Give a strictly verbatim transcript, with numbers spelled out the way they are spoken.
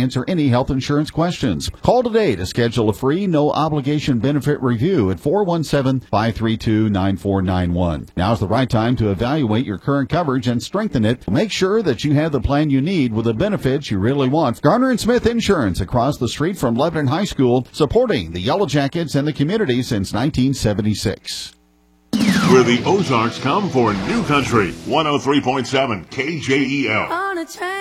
answer any health insurance questions. Call today to schedule a free, no-obligation benefit review at four one seven, five three two, nine four nine one. Now's the right time to evaluate your current coverage and strengthen it. Make sure that you have the plan you need with the benefits you really want. Garner and Smith Insurance, across the street from Lebanon High School, supporting the Yellow Jackets and the community since nineteen seventy-six. Where the Ozarks come for New Country, one oh three point seven K J E L. On a train.